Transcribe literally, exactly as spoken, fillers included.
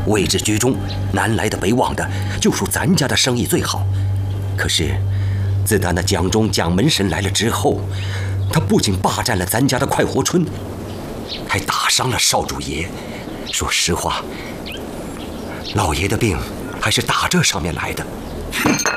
位置居中，南来的北往的，就属咱家的生意最好。可是，自打那蒋中蒋门神来了之后，他不仅霸占了咱家的快活春，还打伤了少主爷。说实话，老爷的病还是打这上面来的。